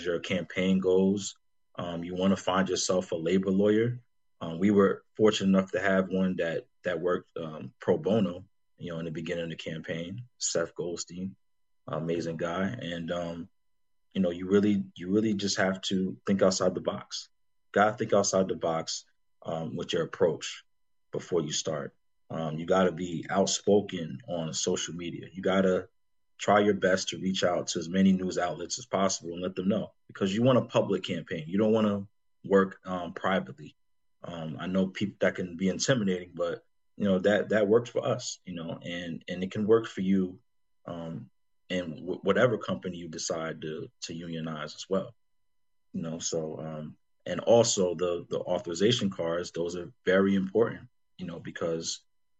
your campaign goes. You want to find yourself a labor lawyer. We were fortunate enough to have one that worked pro bono, in the beginning of the campaign, Seth Goldstein, amazing guy. And you really just have to think outside the box. Gotta think outside the box with your approach before you start. You gotta be outspoken on social media. You gotta try your best to reach out to as many news outlets as possible and let them know, because you want a public campaign. You don't want to work privately. I know people that can be intimidating, but that works for us. And it can work for you, in whatever company you decide to unionize as well. And also the authorization cards, those are very important. Because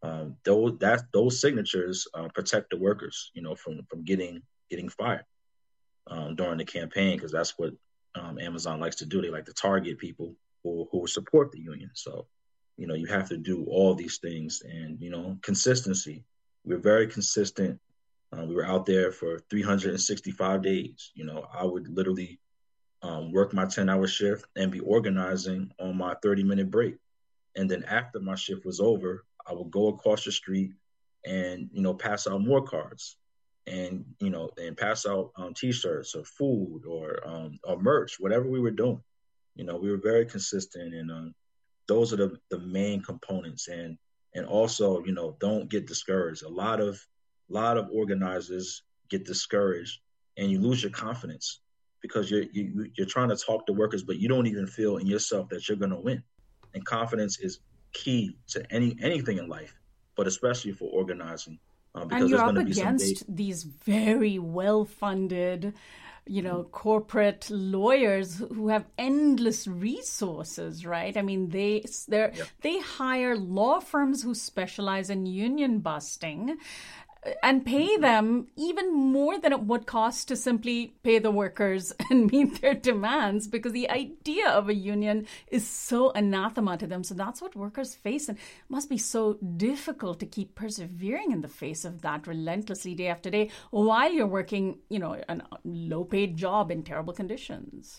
those signatures protect the workers, from getting fired during the campaign, because that's what Amazon likes to do. They like to target people who support the union. So, you have to do all these things, and consistency. We're very consistent. We were out there for 365 days. I would literally work my 10-hour shift and be organizing on my 30-minute break. And then after my shift was over, I would go across the street and, pass out more cards, and pass out T-shirts or food or merch, whatever we were doing. We were very consistent, and those are the main components. And also, don't get discouraged. A lot of organizers get discouraged, and you lose your confidence because you're trying to talk to workers, but you don't even feel in yourself that you're going to win. And confidence is key to anything in life, but especially for organizing, because and you're there's going up to be some against these very well-funded, corporate lawyers who have endless resources, right? I mean, they hire law firms who specialize in union busting and pay them even more than it would cost to simply pay the workers and meet their demands, because the idea of a union is so anathema to them. So that's what workers face, and it must be so difficult to keep persevering in the face of that relentlessly day after day while you're working, a low-paid job in terrible conditions.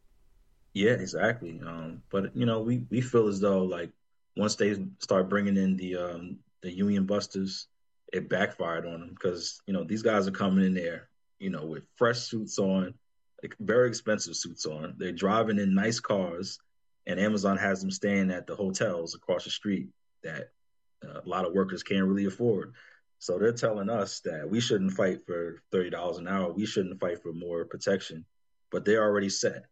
Yeah, exactly. But we feel as though, like, once they start bringing in the union busters, it backfired on them, because these guys are coming in there, with fresh suits on, like very expensive suits on. They're driving in nice cars, and Amazon has them staying at the hotels across the street that a lot of workers can't really afford. So they're telling us that we shouldn't fight for $30 an hour. We shouldn't fight for more protection. But they're already set.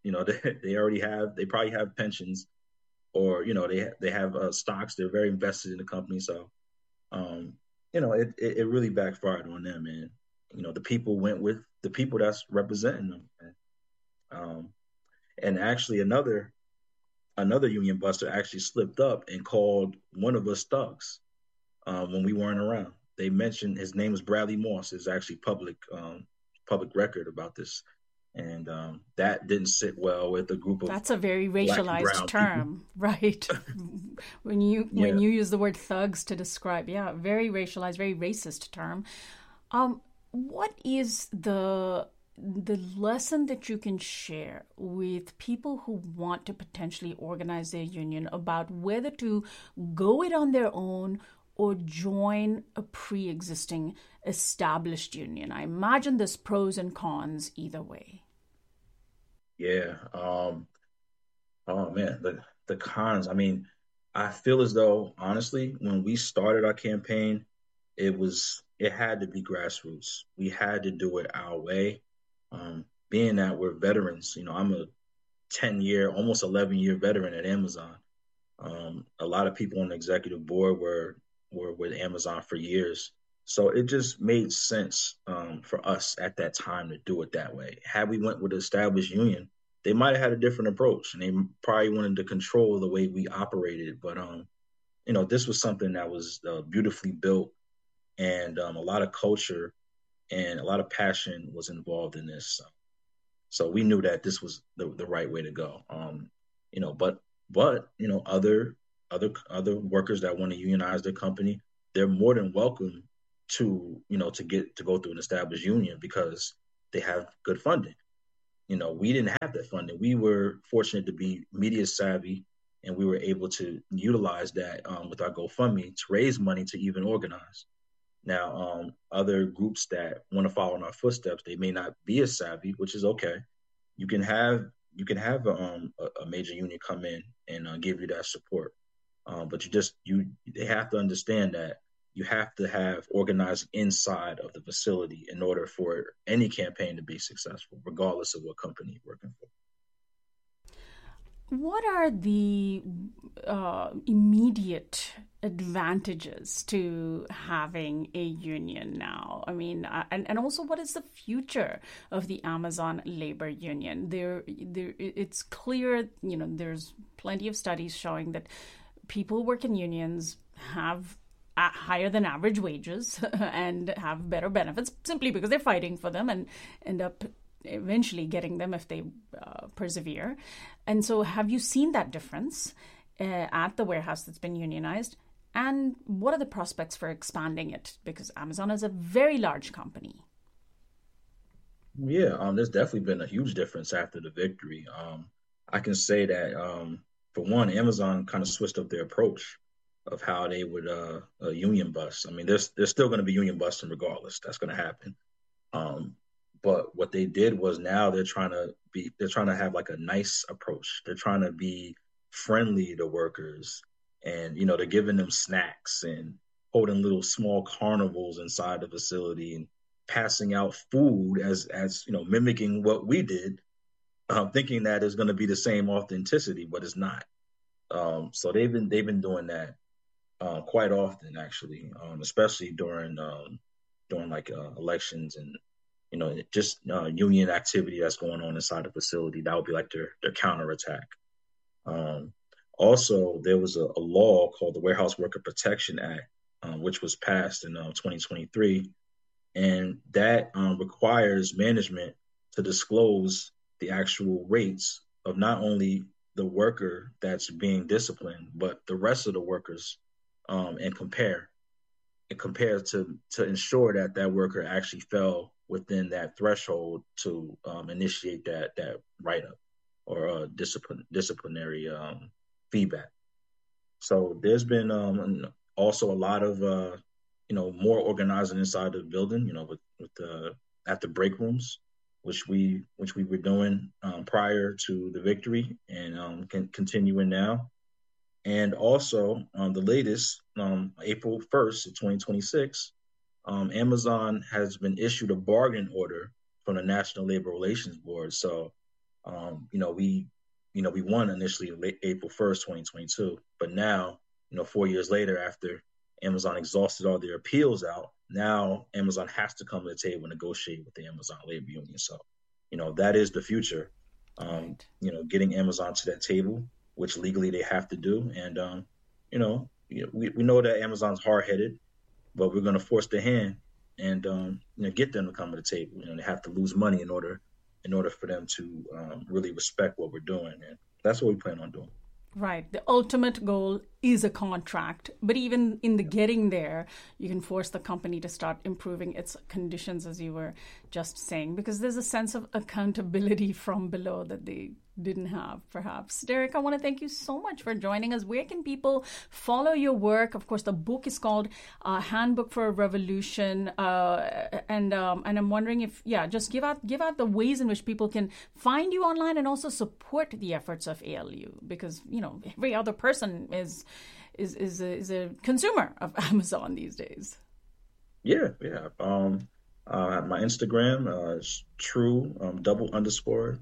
They probably have pensions, or they have stocks. They're very invested in the company. So um, it really backfired on them, and the people went with the people that's representing them. Um, and actually, another union buster actually slipped up and called one of us thugs when we weren't around. They mentioned his name was Bradley Moss. Is actually public record about this, and that didn't sit well with a group of That's a very black and racialized brown people. term, right? when you Yeah. when you use the word thugs to describe, yeah, very racialized, very racist term. What is the lesson that you can share with people who want to potentially organize their union about whether to go it on their own or join a pre-existing established union? I imagine there's pros and cons either way. Yeah. Oh man, the cons. I mean, I feel as though, honestly, when we started our campaign, it had to be grassroots. We had to do it our way. Being that we're veterans, I'm a 10-year, almost 11-year veteran at Amazon. A lot of people on the executive board were with Amazon for years. So it just made sense for us at that time to do it that way. Had we went with an established union, they might have had a different approach, and they probably wanted to control the way we operated. But this was something that was beautifully built, and a lot of culture and a lot of passion was involved in this. So we knew that this was the right way to go. But other workers that want to unionize their company, they're more than welcome to go through an established union, because they have good funding. we didn't have that funding. We were fortunate to be media savvy, and we were able to utilize that with our GoFundMe to raise money to even organize. Now, other groups that want to follow in our footsteps, they may not be as savvy, which is okay. You can have a major union come in and give you that support, but they have to understand that you have to have organizing inside of the facility in order for any campaign to be successful, regardless of what company you're working for. What are the immediate advantages to having a union now? I mean, and also, what is the future of the Amazon labor union? It's clear, there's plenty of studies showing that people who work in unions have higher than average wages and have better benefits simply because they're fighting for them and end up eventually getting them if they persevere. And so have you seen that difference at the warehouse that's been unionized? And what are the prospects for expanding it? Because Amazon is a very large company. Yeah, there's definitely been a huge difference after the victory. I can say that, for one, Amazon kind of switched up their approach of how they would union bust. I mean, there's still going to be union busting regardless. That's going to happen. But what they did was now they're trying to have like a nice approach. They're trying to be friendly to workers, and they're giving them snacks and holding little small carnivals inside the facility and passing out food as mimicking what we did, thinking that it's going to be the same authenticity, but it's not. So they've been doing that quite often, actually, especially during like elections and just union activity that's going on inside the facility. That would be like their counterattack. Also, there was a law called the Warehouse Worker Protection Act, which was passed in 2023, and that requires management to disclose the actual rates of not only the worker that's being disciplined, but the rest of the workers, and compare to ensure that worker actually fell within that threshold to initiate that write-up or disciplinary feedback. So there's been also a lot of more organizing inside the building, with the at the break rooms, which we were doing prior to the victory and continuing now. And also, the latest, April 1st of 2026, Amazon has been issued a bargain order from the National Labor Relations Board. So, we won initially April 1st, 2022, but now, 4 years later, after Amazon exhausted all their appeals out, now Amazon has to come to the table and negotiate with the Amazon labor union. So, that is the future. Right. Getting Amazon to that table, which legally they have to do. And, we know that Amazon's hard-headed, but we're going to force their hand and, get them to come to the table. They have to lose money in order for them to really respect what we're doing. And that's what we plan on doing. Right. The ultimate goal is a contract. But even in the getting there, you can force the company to start improving its conditions, as you were just saying, because there's a sense of accountability from below that they didn't have, perhaps. Derek, I want to thank you so much for joining us. Where can people follow your work? Of course, the book is called Handbook for a Revolution. And I'm wondering if, just give out the ways in which people can find you online and also support the efforts of ALU, because, every other person is a consumer of Amazon these days. Yeah. My Instagram is true _TOSELF,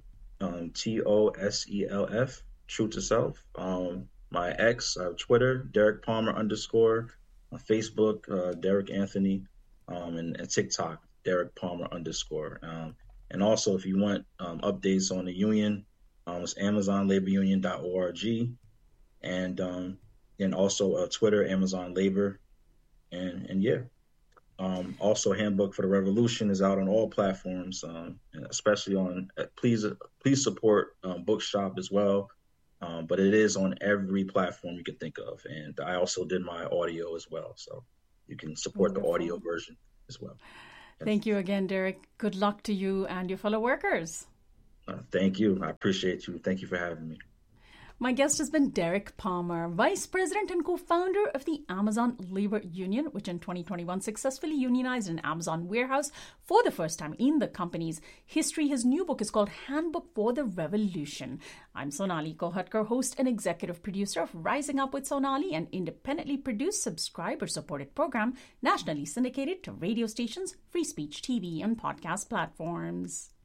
true to self. My ex, Twitter, Derek Palmer _ Facebook, Derek Anthony, and TikTok, Derek Palmer _ and also, if you want updates on the union, it's AmazonLaborUnion.org, and also Twitter, Amazon Labor, and yeah. Also, Handbook for the Revolution is out on all platforms, especially on. Please support Bookshop as well, but it is on every platform you can think of. And I also did my audio as well, so you can support the audio version as well. Thank you again, Derek. Good luck to you and your fellow workers. Thank you. I appreciate you. Thank you for having me. My guest has been Derek Palmer, Vice President and co-founder of the Amazon Labor Union, which in 2021 successfully unionized an Amazon warehouse for the first time in the company's history. His new book is called Handbook for the Revolution. I'm Sonali Kolhatkar, host and executive producer of Rising Up with Sonali, an independently produced, subscriber-supported program nationally syndicated to radio stations, free speech TV, and podcast platforms.